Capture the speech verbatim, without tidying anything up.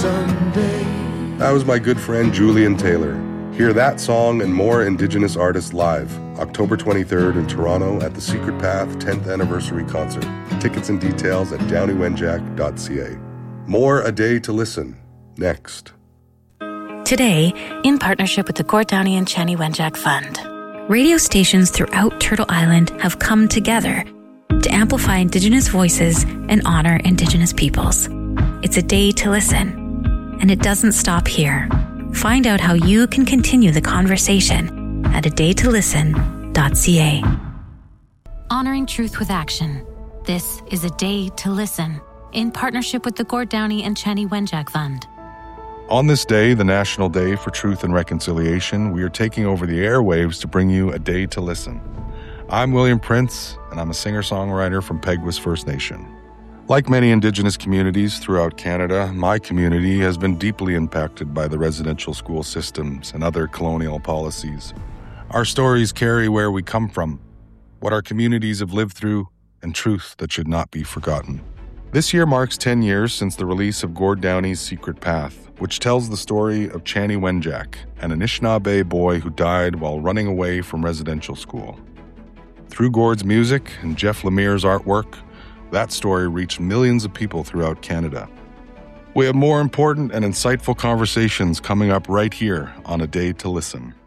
Sunday. That was my good friend Julian Taylor. Hear that song and more Indigenous artists live, October twenty-third in Toronto at the Secret Path tenth Anniversary Concert. Tickets and details at downie wenjack dot c a. More A Day to Listen, next. Today, in partnership with the Gord Downie and Chanie Wenjack Fund, radio stations throughout Turtle Island have come together to amplify Indigenous voices and honor Indigenous peoples. It's a day to listen, and it doesn't stop here. Find out how you can continue the conversation at a day to listen dot c a. Honoring truth with action. This is A Day to Listen, in partnership with the Gord Downie and Chanie Wenjack Fund. On this day, the National Day for Truth and Reconciliation, we are taking over the airwaves to bring you A Day to Listen. I'm William Prince, and I'm a singer-songwriter from Peguis First Nation. Like many Indigenous communities throughout Canada, my community has been deeply impacted by the residential school systems and other colonial policies. Our stories carry where we come from, what our communities have lived through, and truth that should not be forgotten. This year marks ten years since the release of Gord Downie's Secret Path, which tells the story of Chanie Wenjack, an Anishinaabe boy who died while running away from residential school. Through Gord's music and Jeff Lemire's artwork, that story reached millions of people throughout Canada. We have more important and insightful conversations coming up right here on A Day to Listen.